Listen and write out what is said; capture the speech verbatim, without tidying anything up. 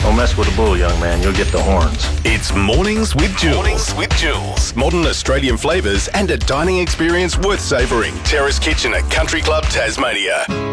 Don't mess with the bull, young man. You'll get the horns. It's Mornings with Jules. Mornings with Jules. Modern Australian flavours and a dining experience worth savouring. Terrace Kitchen at Country Club Tasmania.